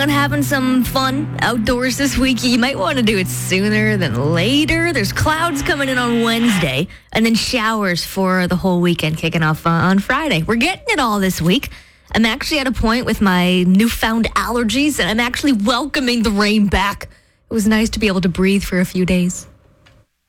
on having some fun outdoors this week, you might want to do it sooner than later. There's clouds coming in on Wednesday, and then showers for the whole weekend kicking off on Friday. We're getting it all this week. I'm actually at a point with my newfound allergies, and I'm actually welcoming the rain back. It was nice to be able to breathe for a few days.